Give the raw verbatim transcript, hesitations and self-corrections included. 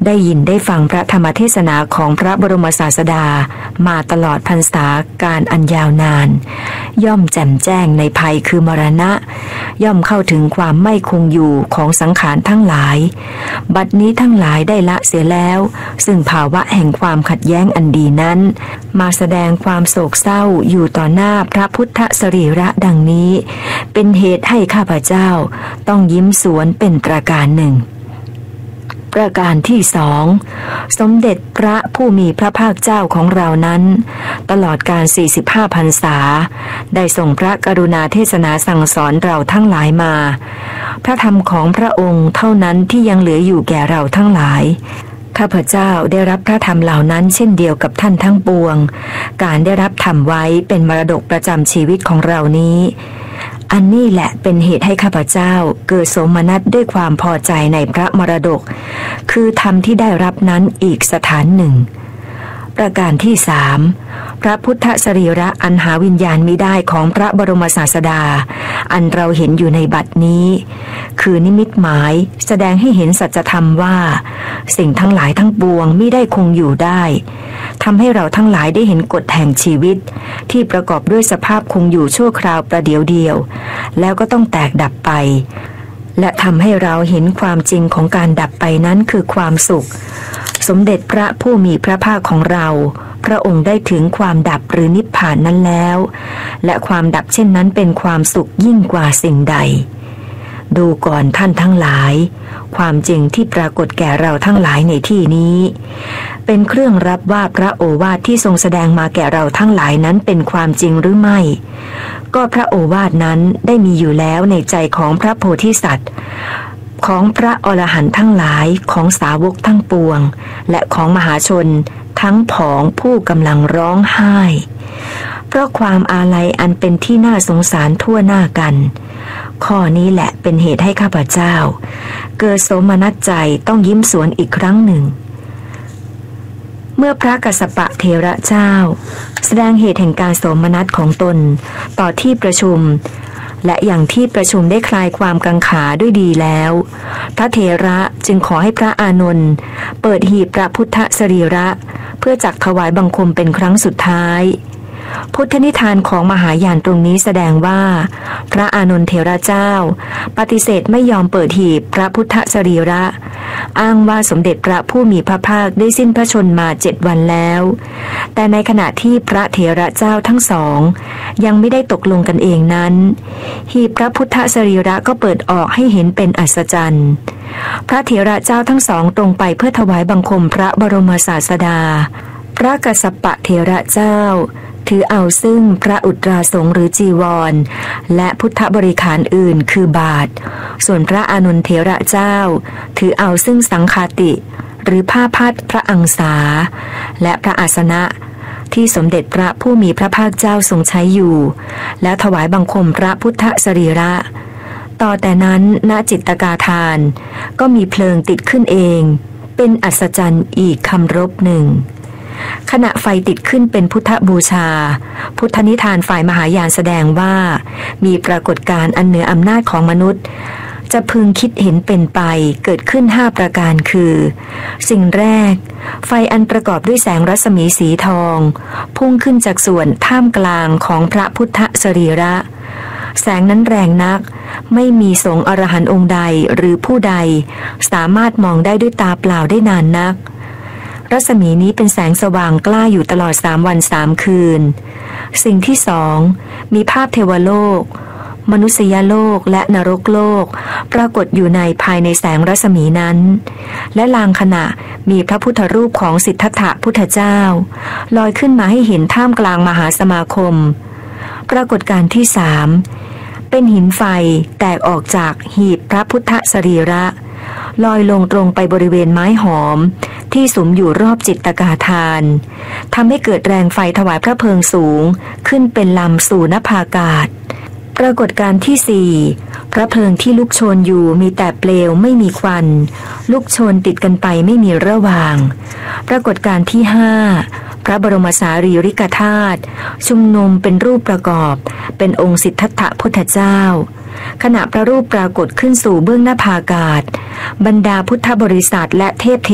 ได้ยินได้ฟังพระธรรมเทศนาของพระบรมศาสดามาตลอดพรรษาการอันยาวนานย่อมแจ่มแจ้งในภัยคือมรณะย่อมเข้าถึงความไม่คงอยู่ของสังขารทั้งหลายบัดนี้ทั้งหลายได้ละเสียแล้วซึ่งภาวะแห่งความขัดแย้งอันดีนั้นมาแสดงความโศกเศร้าอยู่ต่อหน้าพระพุทธสรีระดังนี้เป็นเหตุให้ข้าพเจ้าต้องยิ้มสวนเป็นประการหนึ่งประการที่สองสมเด็จพระผู้มีพระภาคเจ้าของเรานั้นตลอดการสี่สิบห้าพรรษาได้ทรงพระกรุณาเทศนาสั่งสอนเราทั้งหลายมาพระธรรมของพระองค์เท่านั้นที่ยังเหลืออยู่แก่เราทั้งหลายข้าพเจ้าได้รับพระธรรมเหล่านั้นเช่นเดียวกับท่านทั้งปวงการได้รับธรรมไว้เป็นมรดกประจำชีวิตของเรานี้อันนี้แหละเป็นเหตุให้ข้าพเจ้าเกิดโสมนัสด้วยความพอใจในพระมรดกคือธรรมที่ได้รับนั้นอีกสถานหนึ่งประการที่สามพระพุทธสรีระอันหาวิญญาณมิได้ของพระบรมศาสดาอันเราเห็นอยู่ในบัดนี้คือนิมิตหมายแสดงให้เห็นสัจธรรมว่าสิ่งทั้งหลายทั้งปวงมิได้คงอยู่ได้ทำให้เราทั้งหลายได้เห็นกฎแห่งชีวิตที่ประกอบด้วยสภาพคงอยู่ชั่วคราวประเดี๋ยวเดียวแล้วก็ต้องแตกดับไปและทำให้เราเห็นความจริงของการดับไปนั้นคือความสุขสมเด็จพระผู้มีพระภาคของเราพระองค์ได้ถึงความดับหรือนิพพานนั้นแล้วและความดับเช่นนั้นเป็นความสุขยิ่งกว่าสิ่งใดดูก่อนท่านทั้งหลายความจริงที่ปรากฏแก่เราทั้งหลายในที่นี้เป็นเครื่องรับว่าพระโอวาทที่ทรงแสดงมาแก่เราทั้งหลายนั้นเป็นความจริงหรือไม่ก็พระโอวาทนั้นได้มีอยู่แล้วในใจของพระโพธิสัตว์ของพระอรหันต์ทั้งหลายของสาวกทั้งปวงและของมหาชนทั้งผองผู้กำลังร้องไห้เพราะความอาลัยอันเป็นที่น่าสงสารทั่วหน้ากันข้อนี้แหละเป็นเหตุให้ข้าพเจ้าเกิดโสมนัสใจต้องยิ้มสวนอีกครั้งหนึ่งเมื่อพระกัสสปะเถระเจ้าแสดงเหตุแห่งการโสมนัสของตนต่อที่ประชุมและอย่างที่ประชุมได้คลายความกังขาด้วยดีแล้วพระเถระจึงขอให้พระอานนท์เปิดหีบพระพุทธสรีระเพื่อจักถวายบังคมเป็นครั้งสุดท้ายพุทธนิทานของมหายานตรงนี้แสดงว่าพระอานนท์เถระเจ้าปฏิเสธไม่ยอมเปิดหีบพระพุทธสรีระอ้างว่าสมเด็จพระผู้มีพระภาคได้สิ้นพระชนม์มาเจ็ดวันแล้วแต่ในขณะที่พระเถระเจ้าทั้งสองยังไม่ได้ตกลงกันเองนั้นหีบพระพุทธสรีระก็เปิดออกให้เห็นเป็นอัศจรรย์พระเถระเจ้าทั้งสองตรงไปเพื่อถวายบังคมพระบรมศาสดาพระกัสสปะเถระเจ้าถือเอาซึ่งพระอุตราสงฆ์หรือจีวรและพุทธบริขารอื่นคือบาทส่วนพระอานนท์เถระเจ้าถือเอาซึ่งสังฆาติหรือผ้าพัดพระอังสาและพระอาสนะที่สมเด็จพระผู้มีพระภาคเจ้าทรงใช้อยู่และถวายบังคมพระพุทธสรีระต่อแต่นั้นณจิตตกาทานก็มีเพลิงติดขึ้นเองเป็นอัศจรรย์อีกคำรบหนึ่งขณะไฟติดขึ้นเป็นพุทธบูชาพุทธนิทานฝ่ายมหายานแสดงว่ามีปรากฏการณ์อันเหนืออำนาจของมนุษย์จะพึงคิดเห็นเป็นไปเกิดขึ้นห้าประการคือสิ่งแรกไฟอันประกอบด้วยแสงรัศมีสีทองพุ่งขึ้นจากส่วนท่ามกลางของพระพุทธสรีระแสงนั้นแรงนักไม่มีสงฆ์อรหันต์องค์ใดหรือผู้ใดสามารถมองได้ด้วยตาเปล่าได้นานนักรัศมีนี้เป็นแสงสว่างกล้าอยู่ตลอดสามวันสามคืนสิ่งที่สองมีภาพเทวโลกมนุษยโลกและนรกโลกปรากฏอยู่ในภายในแสงรัศมีนั้นและลางขณะมีพระพุทธรูปของสิทธัตถะพุทธเจ้าลอยขึ้นมาให้เห็นท่ามกลางมหาสมาคมปรากฏการณ์ที่สามเป็นหินไฟแตกออกจากหีบพระพุทธสรีระลอยลงตรงไปบริเวณไม้หอมที่สุมอยู่รอบจิตตกาทานทำให้เกิดแรงไฟถวายพระเพลิงสูงขึ้นเป็นลำสู่นภาอากาศปรากฏการณ์ที่สี่พระเพลิงที่ลุกโชนอยู่มีแต่เปลวไม่มีควันลุกโชนติดกันไปไม่มีระหว่างปรากฏการณ์ที่ห้าพระบรมสารีริกธาตุชุมนุมเป็นรูปประกอบเป็นองค์สิทธัตถะพุทธเจ้าขณะพระรูปปรากฏขึ้นสู่เบื้องหน้าผาอากาศบรรดาพุทธบริษัทและเทพเท